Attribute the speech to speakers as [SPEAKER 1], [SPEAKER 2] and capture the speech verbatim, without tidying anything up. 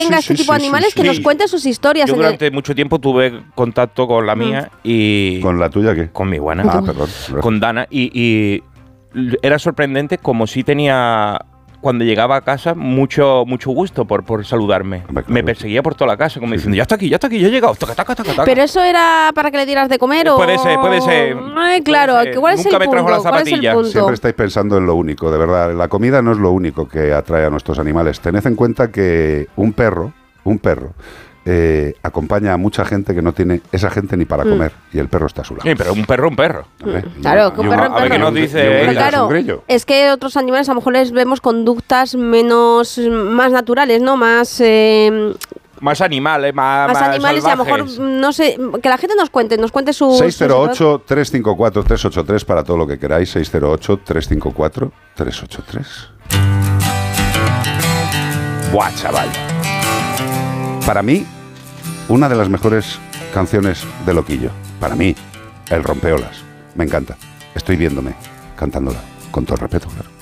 [SPEAKER 1] tenga
[SPEAKER 2] sí,
[SPEAKER 1] este
[SPEAKER 2] sí,
[SPEAKER 1] tipo de
[SPEAKER 2] sí,
[SPEAKER 1] animales,
[SPEAKER 2] sí,
[SPEAKER 1] que
[SPEAKER 2] sí.
[SPEAKER 1] nos cuente sus historias.
[SPEAKER 3] Yo
[SPEAKER 1] en
[SPEAKER 3] durante
[SPEAKER 1] el...
[SPEAKER 3] mucho tiempo tuve contacto con la mía
[SPEAKER 1] Mm.
[SPEAKER 3] y...
[SPEAKER 2] ¿Con la tuya qué?
[SPEAKER 3] Con mi buena.
[SPEAKER 2] Ah, perdón.
[SPEAKER 3] Con Dana. Y, y era sorprendente como si tenía... Cuando llegaba a casa, mucho mucho gusto por, por saludarme.
[SPEAKER 2] Hombre, claro.
[SPEAKER 3] Me perseguía por toda la casa, como
[SPEAKER 2] Sí,
[SPEAKER 3] diciendo,
[SPEAKER 2] sí.
[SPEAKER 3] ya está aquí, ya está aquí, ya he llegado. Taca, taca, taca, taca.
[SPEAKER 1] Pero eso era para que le dieras de comer o...
[SPEAKER 3] Puede ser, puede ser.
[SPEAKER 1] Ay, claro,
[SPEAKER 3] Puede ser.
[SPEAKER 1] ¿cuál es
[SPEAKER 3] Nunca
[SPEAKER 1] el
[SPEAKER 3] me trajo
[SPEAKER 1] punto?
[SPEAKER 3] la
[SPEAKER 1] ¿Cuál es el
[SPEAKER 3] zapatilla.
[SPEAKER 1] punto?
[SPEAKER 2] Siempre estáis pensando en lo único, de verdad. La comida no es lo único que atrae a nuestros animales. Tened en cuenta que un perro, un perro, eh, acompaña a mucha gente que no tiene esa gente ni para comer. Mm. Y el perro está a su lado.
[SPEAKER 3] Sí, pero un perro, un perro.
[SPEAKER 2] ¿Vale?
[SPEAKER 1] Claro, que un perro, un
[SPEAKER 3] a ver
[SPEAKER 1] perro.
[SPEAKER 3] qué nos dice.
[SPEAKER 2] Y un
[SPEAKER 1] Pero
[SPEAKER 2] grillo,
[SPEAKER 1] claro,
[SPEAKER 2] es un grillo.
[SPEAKER 1] es que otros animales a lo mejor les vemos conductas menos, más naturales, ¿no? Más... Eh,
[SPEAKER 3] Más animales, más,
[SPEAKER 1] más
[SPEAKER 3] más
[SPEAKER 1] animales
[SPEAKER 3] salvajes.
[SPEAKER 1] y a lo mejor, no sé, que la gente nos cuente, nos cuente sus...
[SPEAKER 2] seis cero ocho, tres cinco cuatro, tres ocho tres para todo lo que queráis. seis cero ocho, tres cinco cuatro, tres ocho tres. Buah, chaval. Para mí, una de las mejores canciones de Loquillo. Para mí, El Rompeolas. Me encanta. Estoy viéndome cantándola. Con todo el respeto, claro.